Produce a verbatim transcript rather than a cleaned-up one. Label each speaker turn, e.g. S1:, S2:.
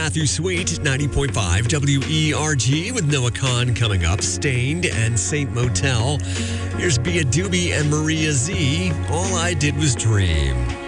S1: Matthew Sweet, ninety point five W E R G with Noah Kahn coming up. Stained and Saint Motel. Here's Bia Doobie and Maria Z. All I Did Was Dream.